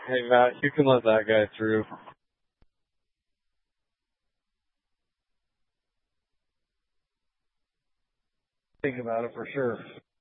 Hey Matt, you can let that guy through. Think about it for sure.